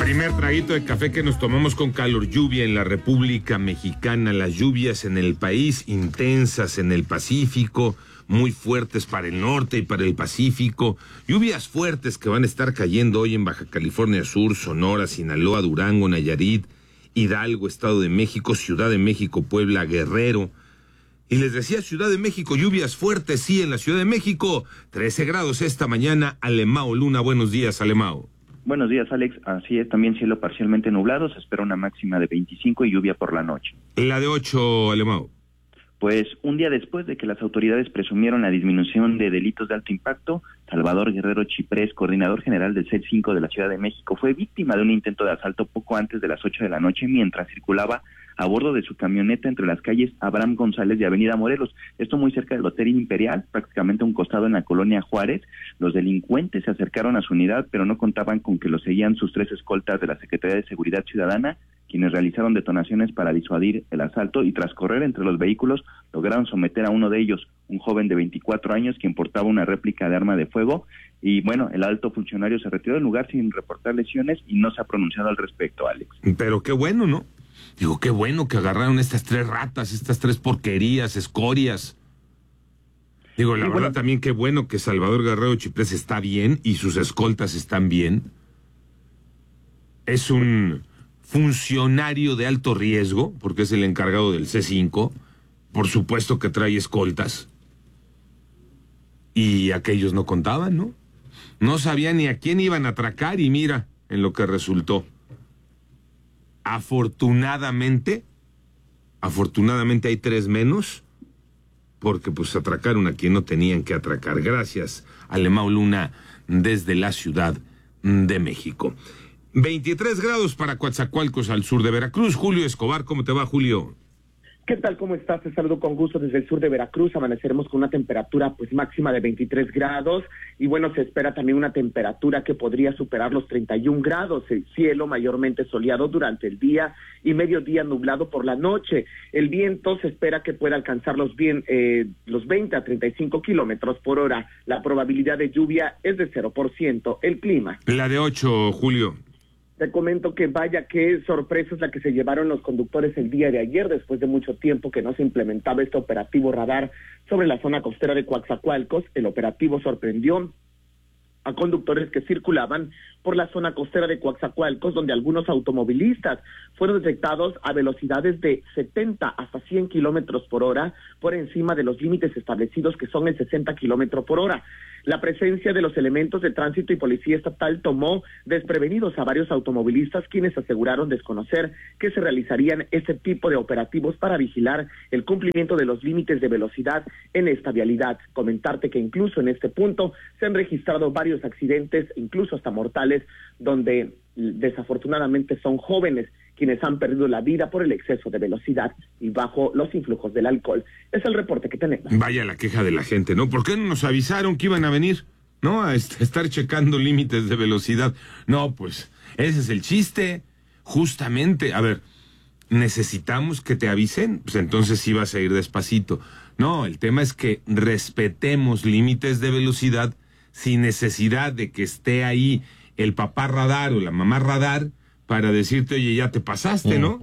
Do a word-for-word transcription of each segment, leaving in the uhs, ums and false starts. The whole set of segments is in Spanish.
Primer traguito de café que nos tomamos con calor. Lluvia en la República Mexicana, las lluvias en el país, intensas en el Pacífico, muy fuertes para el norte y para el Pacífico, lluvias fuertes que van a estar cayendo hoy en Baja California Sur, Sonora, Sinaloa, Durango, Nayarit, Hidalgo, Estado de México, Ciudad de México, Puebla, Guerrero. Y les decía Ciudad de México, lluvias fuertes, sí, en la Ciudad de México, trece grados esta mañana. Alemao Luna, buenos días, Alemao. Buenos días, Alex. Así es, también cielo parcialmente nublado, se espera una máxima de veinticinco y lluvia por la noche. La de ocho, Alemao. Pues un día después de que las autoridades presumieron la disminución de delitos de alto impacto, Salvador Guerrero Chiprés, coordinador general del C E L cinco de la Ciudad de México, fue víctima de un intento de asalto poco antes de las ocho de la noche mientras circulaba a bordo de su camioneta entre las calles Abraham González y Avenida Morelos, esto muy cerca del Hotel Imperial, prácticamente a un costado en la colonia Juárez. Los delincuentes se acercaron a su unidad, pero no contaban con que lo seguían sus tres escoltas de la Secretaría de Seguridad Ciudadana, quienes realizaron detonaciones para disuadir el asalto y tras correr entre los vehículos lograron someter a uno de ellos, un joven de veinticuatro años quien portaba una réplica de arma de fuego, y bueno, el alto funcionario se retiró del lugar sin reportar lesiones y no se ha pronunciado al respecto, Alex. Pero qué bueno, ¿no? Digo, qué bueno que agarraron estas tres ratas, estas tres porquerías, escorias. Digo, la sí, verdad bueno, también qué bueno que Salvador Guerrero Chiprés está bien y sus escoltas están bien. Es un funcionario de alto riesgo, porque es el encargado del C cinco, por supuesto que trae escoltas. Y aquellos no contaban, ¿no? No sabían ni a quién iban a atracar y mira en lo que resultó. Afortunadamente, afortunadamente hay tres menos, porque pues atracaron a quien no tenían que atracar. Gracias, Alemao Luna, desde la Ciudad de México. veintitrés grados para Coatzacoalcos, al sur de Veracruz. Julio Escobar, ¿cómo te va, Julio? ¿Qué tal? ¿Cómo estás? Te saludo con gusto desde el sur de Veracruz. Amaneceremos con una temperatura pues máxima de veintitrés grados y bueno, se espera también una temperatura que podría superar los treinta y un grados. El cielo mayormente soleado durante el día y mediodía nublado por la noche. El viento se espera que pueda alcanzar los, bien, eh, los veinte a treinta y cinco kilómetros por hora. La probabilidad de lluvia es de cero por ciento. El clima. La de ocho, Julio. Te comento que vaya qué sorpresa es la que se llevaron los conductores el día de ayer, después de mucho tiempo que no se implementaba este operativo radar sobre la zona costera de Coatzacoalcos. El operativo sorprendió a conductores que circulaban por la zona costera de Coatzacoalcos, donde algunos automovilistas fueron detectados a velocidades de setenta hasta cien kilómetros por hora, por encima de los límites establecidos que son el sesenta kilómetros por hora. La presencia de los elementos de tránsito y policía estatal tomó desprevenidos a varios automovilistas, quienes aseguraron desconocer que se realizarían este tipo de operativos para vigilar el cumplimiento de los límites de velocidad en esta vialidad. Comentarte que incluso en este punto se han registrado varios accidentes, incluso hasta mortales, donde desafortunadamente son jóvenes quienes han perdido la vida por el exceso de velocidad y bajo los influjos del alcohol. Es el reporte que tenemos. Vaya la queja de la gente, ¿no? ¿Por qué no nos avisaron que iban a venir, ¿no? A est- estar checando límites de velocidad. No, pues, ese es el chiste. Justamente, a ver, ¿necesitamos que te avisen? Pues entonces sí vas a ir despacito. No, el tema es que respetemos límites de velocidad sin necesidad de que esté ahí el papá radar o la mamá radar para decirte, oye, ya te pasaste, ¿no?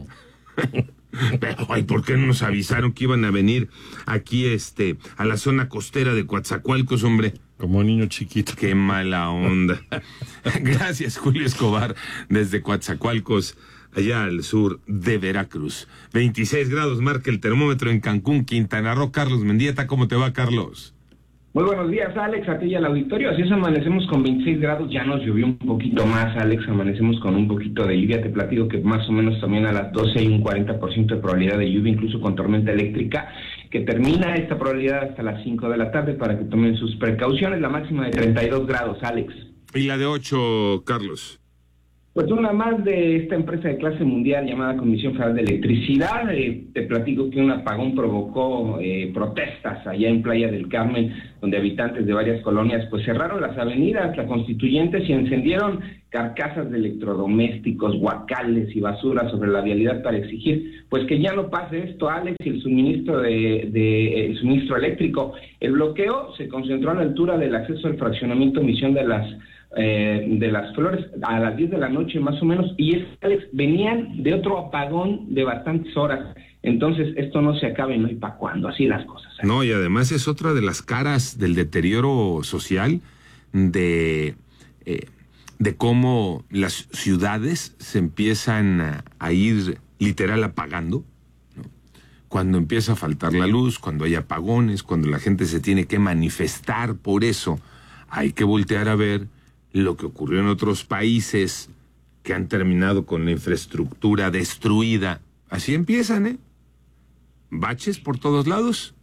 Pero, ay, ¿por qué no nos avisaron que iban a venir aquí, este, a la zona costera de Coatzacoalcos, hombre? Como niño chiquito. Qué mala onda. Gracias, Julio Escobar, desde Coatzacoalcos, allá al sur de Veracruz. veintiséis grados marca el termómetro en Cancún, Quintana Roo. Carlos Mendieta, ¿cómo te va, Carlos? Muy buenos días, Alex, a ti y al auditorio. Así es, amanecemos con veintiséis grados, ya nos llovió un poquito más, Alex, amanecemos con un poquito de lluvia. Te platico que más o menos también a las doce hay un cuarenta por ciento de probabilidad de lluvia, incluso con tormenta eléctrica, que termina esta probabilidad hasta las cinco de la tarde para que tomen sus precauciones. La máxima de treinta y dos grados, Alex. Y la de ocho, Carlos. Pues una más de esta empresa de clase mundial llamada Comisión Federal de Electricidad. Eh, te platico que un apagón provocó eh, protestas allá en Playa del Carmen, donde habitantes de varias colonias pues cerraron las avenidas, las Constituyentes, y encendieron carcasas de electrodomésticos, guacales y basura sobre la vialidad para exigir pues que ya no pase esto, Alex, y el suministro de, de el suministro eléctrico. El bloqueo se concentró a la altura del acceso al fraccionamiento Misión de las eh, de las Flores a las diez de la noche más o menos, y es, Alex, venían de otro apagón de bastantes horas. Entonces, esto no se acabe, ¿no? ¿Y para cuándo? Así las cosas. ¿eh? No, y además es otra de las caras del deterioro social, de, eh, de cómo las ciudades se empiezan a, a ir literal apagando, ¿no? Cuando empieza a faltar la luz, cuando hay apagones, cuando la gente se tiene que manifestar por eso, hay que voltear a ver lo que ocurrió en otros países que han terminado con la infraestructura destruida. Así empiezan, ¿eh? Baches por todos lados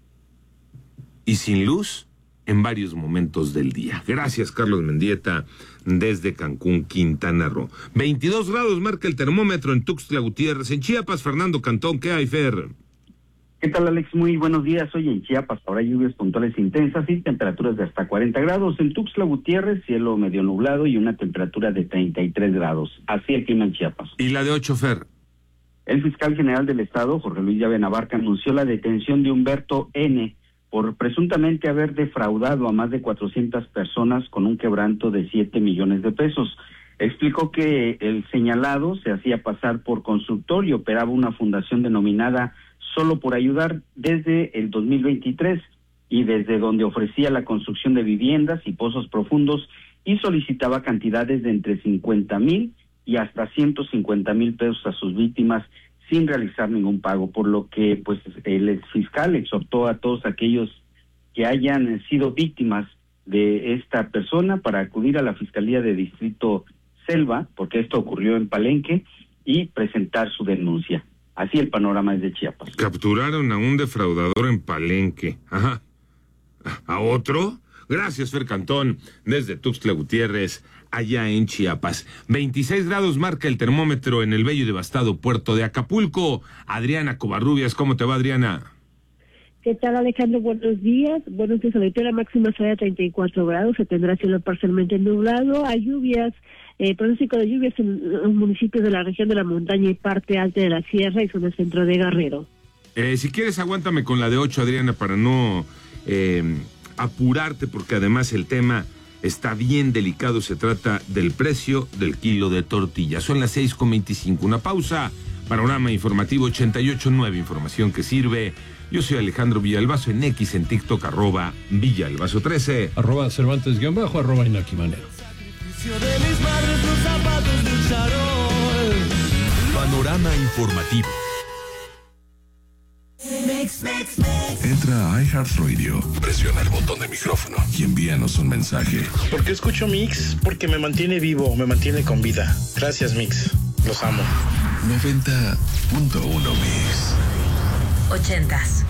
y sin luz en varios momentos del día. Gracias, Carlos Mendieta, desde Cancún, Quintana Roo. veintidós grados marca el termómetro en Tuxtla Gutiérrez. En Chiapas, Fernando Cantón, ¿qué hay, Fer? ¿Qué tal, Alex? Muy buenos días. Hoy en Chiapas habrá lluvias puntuales intensas y temperaturas de hasta cuarenta grados. En Tuxtla Gutiérrez, cielo medio nublado y una temperatura de treinta y tres grados. Así el clima en Chiapas. ¿Y la de ocho, Fer? El fiscal general del Estado, Jorge Luis Llave Navarca, anunció la detención de Humberto N. por presuntamente haber defraudado a más de cuatrocientas personas con un quebranto de siete millones de pesos. Explicó que el señalado se hacía pasar por constructor y operaba una fundación denominada Solo por Ayudar desde el dos mil veintitrés y desde donde ofrecía la construcción de viviendas y pozos profundos y solicitaba cantidades de entre cincuenta mil y hasta ciento cincuenta mil pesos a sus víctimas sin realizar ningún pago, por lo que pues el exfiscal exhortó a todos aquellos que hayan sido víctimas de esta persona para acudir a la Fiscalía de Distrito Selva, porque esto ocurrió en Palenque, y presentar su denuncia. Así el panorama es de Chiapas. Capturaron a un defraudador en Palenque. Ajá. ¿A otro? Gracias, Fer Cantón, desde Tuxtla Gutiérrez, allá en Chiapas. veintiséis grados marca el termómetro en el bello y devastado puerto de Acapulco. Adriana Covarrubias, ¿cómo te va, Adriana? ¿Qué tal, Alejandro? Buenos días. Buenos días. Ahorita la máxima será de treinta y cuatro grados. Se tendrá cielo parcialmente nublado. Hay lluvias, eh, pronóstico de lluvias en los municipios de la región de la montaña y parte alta de la sierra y zona centro de Guerrero. Eh, si quieres, aguántame con la de ocho, Adriana, para no eh, apurarte, porque además el tema está bien delicado. Se trata del precio del kilo de tortilla. Son las seis con veinticinco. Una pausa. Panorama informativo ochenta y ocho punto nueve. Información que sirve. Yo soy Alejandro Villalbazo, en X, en TikTok, arroba Villalbazo trece. Arroba Cervantes guión bajo, arroba Inaki Manero. Panorama informativo. Entra a iHeartRadio, presiona el botón de micrófono y envíanos un mensaje. ¿Por qué escucho Mix? Porque me mantiene vivo, me mantiene con vida. Gracias, Mix. Los amo. noventa punto uno Mix. Ochentas.